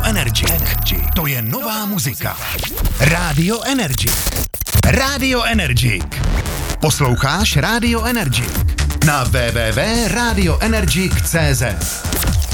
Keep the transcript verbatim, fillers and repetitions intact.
Energy. Energy. To je nová muzika. Radio Energy. Radio Energy. Posloucháš Radio Energy na w w w tečka radio energy tečka c z.